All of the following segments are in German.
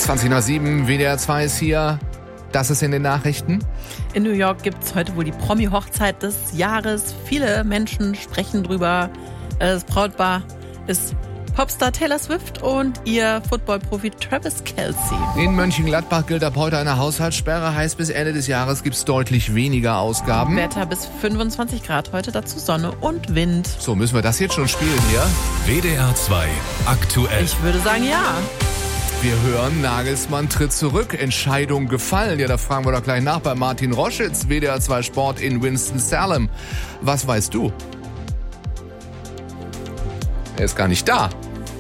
7:20, WDR 2 ist hier. Das ist in den Nachrichten. In New York gibt es heute wohl die Promi-Hochzeit des Jahres. Viele Menschen sprechen drüber. Das Brautpaar ist Popstar Taylor Swift und ihr Football-Profi Travis Kelce. In Mönchengladbach gilt ab heute eine Haushaltssperre. Heißt, bis Ende des Jahres gibt es deutlich weniger Ausgaben. Wetter bis 25 Grad heute, dazu Sonne und Wind. So, müssen wir das jetzt schon spielen hier? WDR 2 aktuell. Ich würde sagen, ja. Wir hören, Nagelsmann tritt zurück, Entscheidung gefallen. Ja, da fragen wir doch gleich nach bei Martin Roschitz, WDR 2 Sport in Winston-Salem. Was weißt du? Er ist gar nicht da.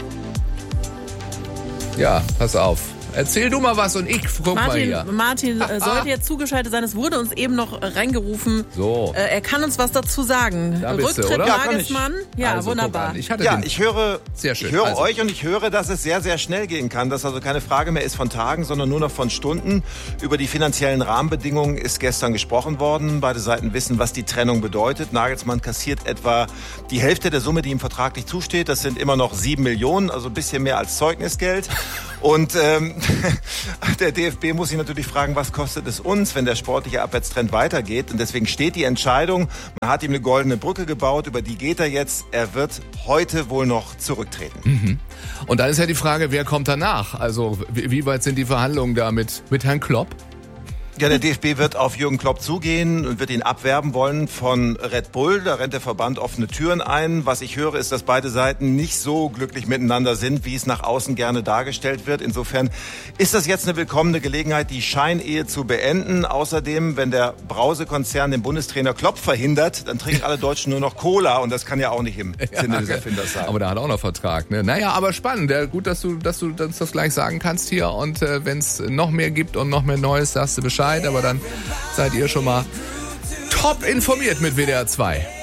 Ja, pass auf. Erzähl du mal was und ich guck mal hier. Martin sollte jetzt zugeschaltet sein. Es wurde uns eben noch reingerufen. So. Er kann uns was dazu sagen. Da bist du, Rücktritt oder? Nagelsmann. Ja, Also, wunderbar. Ich höre sehr schön. Also. Euch und ich höre, dass es sehr, sehr schnell gehen kann. Dass also keine Frage mehr ist von Tagen, sondern nur noch von Stunden. Über die finanziellen Rahmenbedingungen ist gestern gesprochen worden. Beide Seiten wissen, was die Trennung bedeutet. Nagelsmann kassiert etwa die Hälfte der Summe, die ihm vertraglich zusteht. Das sind immer noch 7 Millionen, also ein bisschen mehr als Zeugnisgeld. Und der DFB muss sich natürlich fragen, was kostet es uns, wenn der sportliche Abwärtstrend weitergeht. Und deswegen steht die Entscheidung. Man hat ihm eine goldene Brücke gebaut, über die geht er jetzt. Er wird heute wohl noch zurücktreten. Mhm. Und dann ist ja die Frage, wer kommt danach? Also wie weit sind die Verhandlungen da mit Herrn Klopp? Ja, der DFB wird auf Jürgen Klopp zugehen und wird ihn abwerben wollen von Red Bull. Da rennt der Verband offene Türen ein. Was ich höre, ist, dass beide Seiten nicht so glücklich miteinander sind, wie es nach außen gerne dargestellt wird. Insofern ist das jetzt eine willkommene Gelegenheit, die Scheinehe zu beenden. Außerdem, wenn der Brause-Konzern den Bundestrainer Klopp verhindert, dann trinken alle Deutschen nur noch Cola. Und das kann ja auch nicht im Sinne des Erfinders sein. Aber der hat auch noch Vertrag, ne? Naja, aber spannend. Ja, gut, dass du das gleich sagen kannst hier. Und wenn es noch mehr gibt und noch mehr Neues, sagst du Bescheid. Aber dann seid ihr schon mal top informiert mit WDR 2.